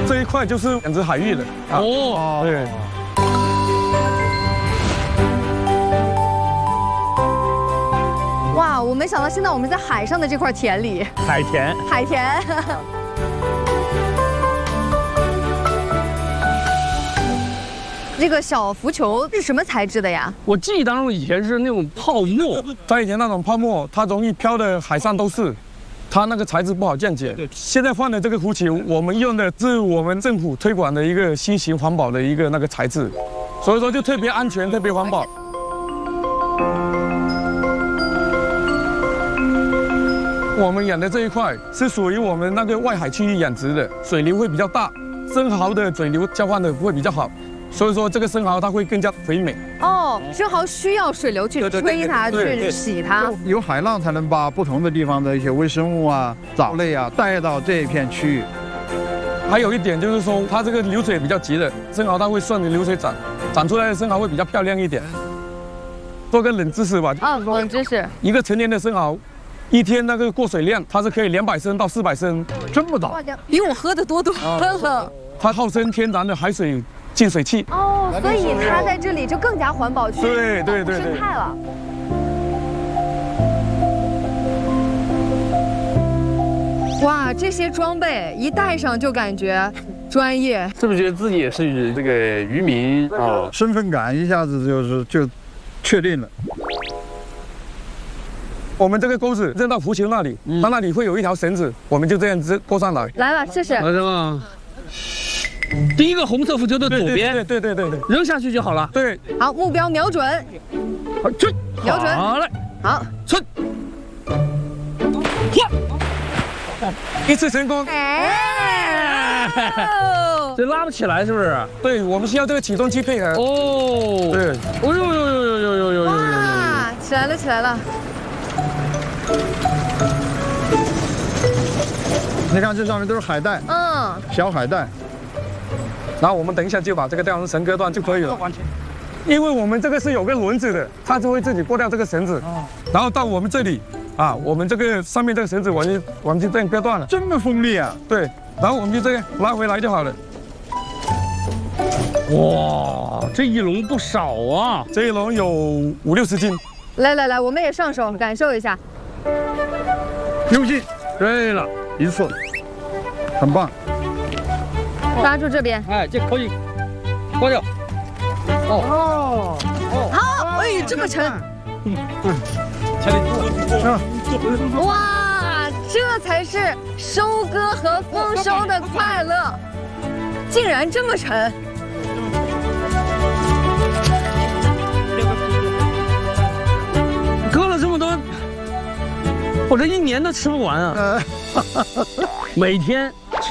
这一块就是养殖海域的。哦，对。 哇，我没想到现在我们在海上的这块田里， 海田。 海田。这个小浮球是什么材质的呀？ 我记忆当中以前是那种泡沫， 在以前那种泡沫，它容易飘的海上都是。 它那个材质不好降解。现在换的这个浮球，我们用的是我们政府推广的一个新型环保的一个那个材质，所以说就特别安全、特别环保。我们养的这一块是属于我们那个外海区域养殖的，水流会比较大，生蚝的水流交换的会比较好，所以说这个生蚝它会更加肥美。 哦，生蚝需要水流去吹它、去洗它。 有海浪才能把不同的地方的一些微生物啊、藻类啊带到这一片区域。 还有一点就是说，它这个流水比较急的生蚝，它会顺着流水长，长出来的生蚝会比较漂亮一点。做个冷知识吧。 冷知识。一个成年的生蚝。 一天那个过水量，它是可以200升到400升，这么大， 比我喝的多了。 它号称天然的海水净水器。 哦，所以它在这里就更加环保，去对生态了。哇，这些装备一戴上就感觉专业。 是不是觉得自己也是这个渔民啊？ 身份感一下子就确定了。 我们这个钩子扔到浮球那里，它那里会有一条绳子，我们就这样子勾上来。 来吧，试试。 来吧。第一个红色浮球的左边， 对， 扔下去就好了。 对， 好，目标瞄准。 好，准， 瞄准。 好嘞， 好， 冲。 一次成功。 这拉不起来是不是？ 对，我们需要这个起重机配合。 哦。对。哦呦。 哇，起来了，起来了。 你看这上面都是海带，小海带。 然后我们等一下就把这个吊绳绳割断就可以了。因为我们这个是有个轮子的，它就会自己拨掉这个绳子。然后到我们这里啊，我们这个上面这个绳子我们就这样割断了。 这么锋利啊？ 对，然后我们就这样拉回来就好了。 哇，这一笼不少啊！ 这一笼有50、60斤。 来，我们也上手感受一下。 有劲， 对了 ，1次，很棒。 抓住这边。 哎，这可以关掉。 好，哎，这么沉。哇，这才是收割和丰收的快乐，竟然这么沉。 割了这么多，我这1年都吃不完啊！每天